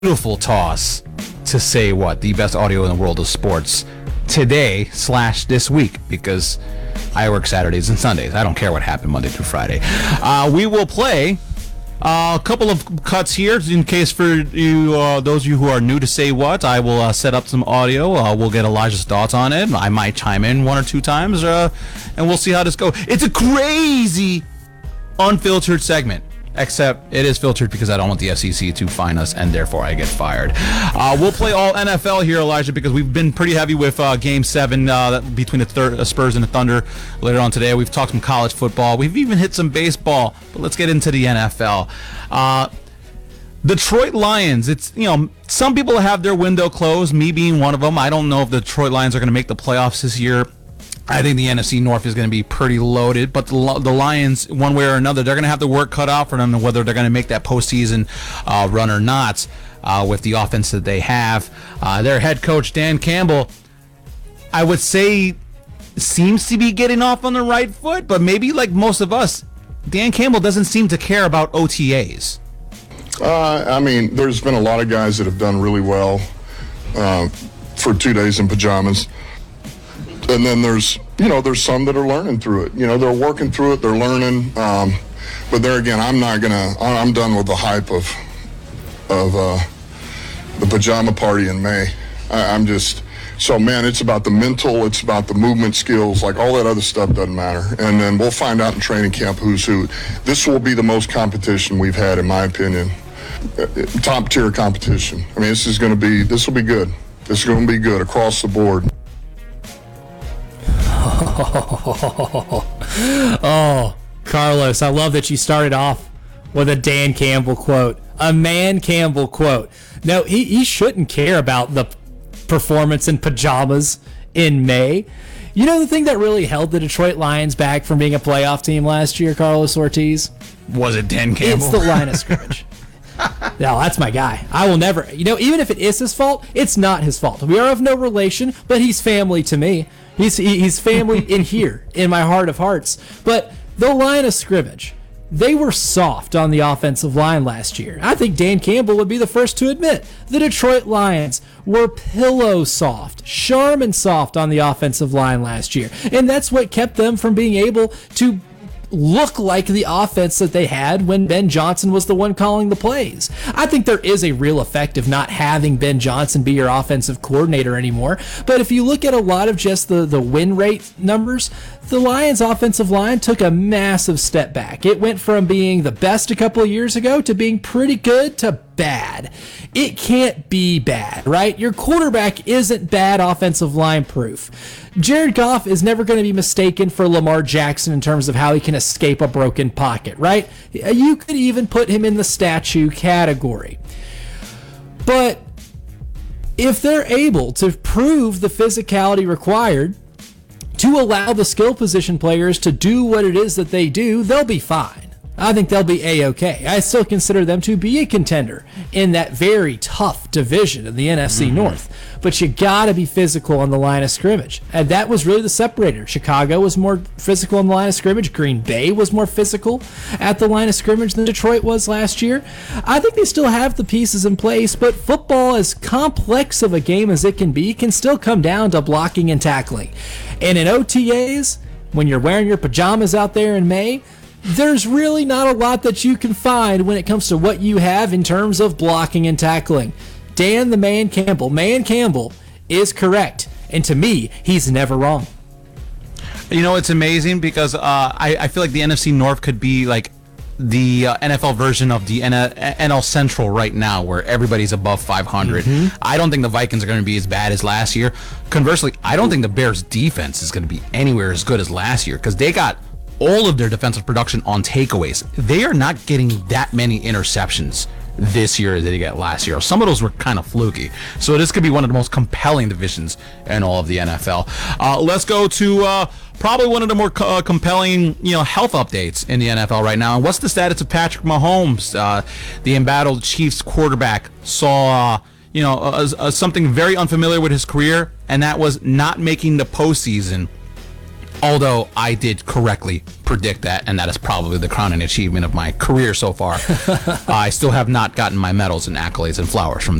beautiful toss to say what the best audio in the world of sports today / this week, because I work Saturdays and Sundays. I don't care what happened Monday through Friday. We will play a couple of cuts here in case for you, those of you who are new to Say What. I will set up some audio. We'll get Elijah's thoughts on it. I might chime in one or two times, and we'll see how this goes. It's a crazy, unfiltered segment. Except it is filtered because I don't want the FCC to fine us, and therefore I get fired. We'll play all NFL here, Elijah, because we've been pretty heavy with Game 7 between the Spurs and the Thunder later on today. We've talked some college football. We've even hit some baseball, but let's get into the NFL. Detroit Lions, some people have their window closed, me being one of them. I don't know if the Detroit Lions are going to make the playoffs this year. I think the NFC North is going to be pretty loaded, but the Lions, one way or another, they're going to have the work cut out for them, and whether they're going to make that postseason run or not with the offense that they have. Their head coach, Dan Campbell, I would say seems to be getting off on the right foot, but maybe like most of us, Dan Campbell doesn't seem to care about OTAs. There's been a lot of guys that have done really well for 2 days in pajamas. And then there's some that are learning through it. They're working through it, they're learning. But there again, I'm done with the hype of the pajama party in May. It's about the mental, it's about the movement skills, like all that other stuff doesn't matter. And then we'll find out in training camp who's who. This will be the most competition we've had, in my opinion. Top tier competition. This will be good. This is going to be good across the board. Oh, Carlos, I love that you started off with a Dan Campbell quote, a man Campbell quote. No, he shouldn't care about the performance in pajamas in May. The thing that really held the Detroit Lions back from being a playoff team last year, Carlos Ortiz? Was it Dan Campbell? It's the line of scrimmage. No, that's my guy. I will never, even if it is his fault, it's not his fault. We are of no relation, but he's family to me. He's family in here, in my heart of hearts. But the line of scrimmage, they were soft on the offensive line last year. I think Dan Campbell would be the first to admit the Detroit Lions were pillow soft, Charmin soft on the offensive line last year. And that's what kept them from being able to look like the offense that they had when Ben Johnson was the one calling the plays. I think there is a real effect of not having Ben Johnson be your offensive coordinator anymore. But if you look at a lot of just the win rate numbers, the Lions offensive line took a massive step back. It went from being the best a couple of years ago to being pretty good to bad. It can't be bad, right? Your quarterback isn't bad offensive line proof. Jared Goff is never going to be mistaken for Lamar Jackson in terms of how he can escape a broken pocket, right? You could even put him in the statue category. But if they're able to prove the physicality required to allow the skill position players to do what it is that they do, they'll be fine. I think they'll be A-okay. I still consider them to be a contender in that very tough division of the NFC North. But you got to be physical on the line of scrimmage. And that was really the separator. Chicago was more physical on the line of scrimmage. Green Bay was more physical at the line of scrimmage than Detroit was last year. I think they still have the pieces in place, but football, as complex of a game as it can still come down to blocking and tackling. And in OTAs, when you're wearing your pajamas out there in May, there's really not a lot that you can find when it comes to what you have in terms of blocking and tackling. Dan the Man Campbell is correct. And to me, he's never wrong. It's amazing because I feel like the NFC North could be like the NFL version of the NL Central right now, where everybody's above 500. I don't think the Vikings are going to be as bad as last year. Conversely, I don't think the Bears' defense is going to be anywhere as good as last year because they got all of their defensive production on takeaways. They are not getting that many interceptions this year as they got last year. Some of those were kind of fluky. So this could be one of the most compelling divisions in all of the NFL. Let's go to probably one of the more compelling, health updates in the NFL right now. And what's the status of Patrick Mahomes? The embattled Chiefs quarterback saw something very unfamiliar with his career, and that was not making the postseason. Although I did correctly predict that, and that is probably the crowning achievement of my career so far. I still have not gotten my medals and accolades and flowers from